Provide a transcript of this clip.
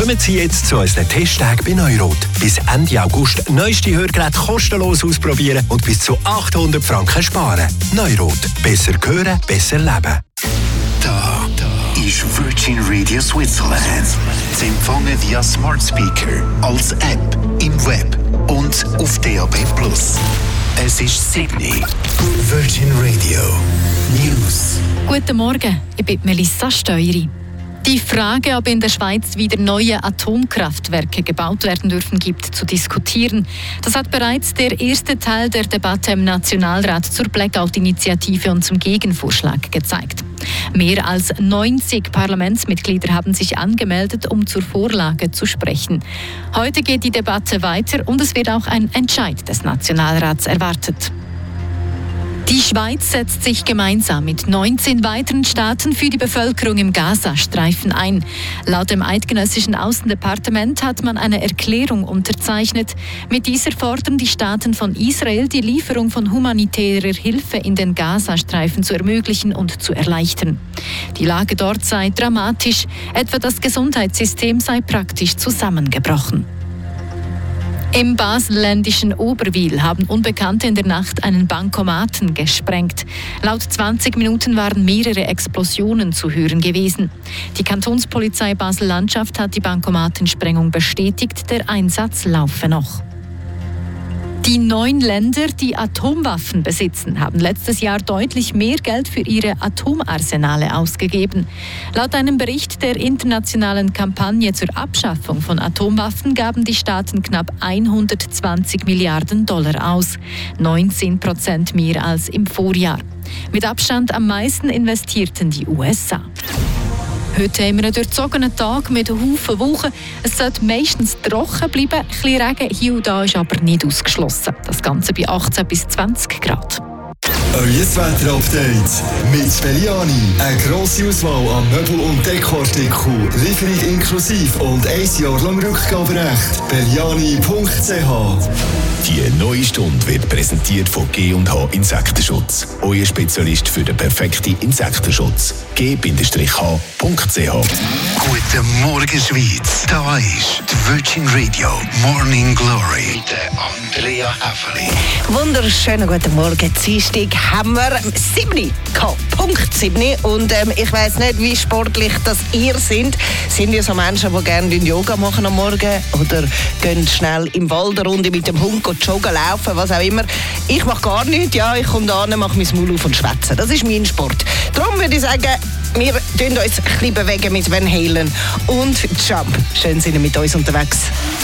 Kommen Sie jetzt zu unseren Testtagen bei Neurot. Bis Ende August neueste Hörgeräte kostenlos ausprobieren und bis zu 800 Franken sparen. Neurot. Besser hören, besser leben. Da ist Virgin Radio Switzerland. Sie empfangen via Smart Speaker, als App, im Web und auf DAB+. Es ist Sydney. Virgin Radio News. Guten Morgen, ich bin Melissa Steueri. Die Frage, ob in der Schweiz wieder neue Atomkraftwerke gebaut werden dürfen, gibt zu diskutieren. Das hat bereits der erste Teil der Debatte im Nationalrat zur Blackout-Initiative und zum Gegenvorschlag gezeigt. Mehr als 90 Parlamentsmitglieder haben sich angemeldet, um zur Vorlage zu sprechen. Heute geht die Debatte weiter und es wird auch ein Entscheid des Nationalrats erwartet. Die Schweiz setzt sich gemeinsam mit 19 weiteren Staaten für die Bevölkerung im Gazastreifen ein. Laut dem eidgenössischen Außendepartement hat man eine Erklärung unterzeichnet. Mit dieser fordern die Staaten von Israel, die Lieferung von humanitärer Hilfe in den Gazastreifen zu ermöglichen und zu erleichtern. Die Lage dort sei dramatisch, etwa das Gesundheitssystem sei praktisch zusammengebrochen. Im baselländischen Oberwil haben Unbekannte in der Nacht einen Bankomaten gesprengt. Laut 20 Minuten waren mehrere Explosionen zu hören gewesen. Die Kantonspolizei Basel-Landschaft hat die Bankomatensprengung bestätigt, der Einsatz laufe noch. Die 9 Länder, die Atomwaffen besitzen, haben letztes Jahr deutlich mehr Geld für ihre Atomarsenale ausgegeben. Laut einem Bericht der internationalen Kampagne zur Abschaffung von Atomwaffen gaben die Staaten knapp 120 Milliarden Dollar aus, 19% mehr als im Vorjahr. Mit Abstand am meisten investierten die USA. Heute haben wir einen durchzogenen Tag mit Haufen Wolken. Es sollte meistens trocken bleiben. Ein bisschen Regen hier und da ist aber nicht ausgeschlossen. Das Ganze bei 18 bis 20 Grad. Euer Wetter-Update mit Belliani. Eine grosse Auswahl an Möbel- und Dekoartikeln. Lieferung inklusive und 1 Jahr lang Rückgaberecht. Belliani.ch. Die neue Stunde wird präsentiert von G&H Insektenschutz. Euer Spezialist für den perfekten Insektenschutz. G-H.ch. Guten Morgen, Schweiz. Da ist die Virgin Radio Morning Glory mit Andrea Häfeli. Wunderschönen guten Morgen. Dienstag haben wir 7 gehabt. Punkt 7. Und ich weiss nicht, wie sportlich das ihr seid. Sind ihr so Menschen, die gerne Yoga machen am Morgen? Oder gehen schnell im Wald eine Runde mit dem Hund joggen, laufen, was auch immer. Ich mache gar nichts. Ja, ich komme da, mache mein Maul auf und schwätze. Das ist mein Sport. Darum würde ich sagen, wir bewegen uns ein bisschen mit Van Halen und Jump. Schön sind ihr mit uns unterwegs.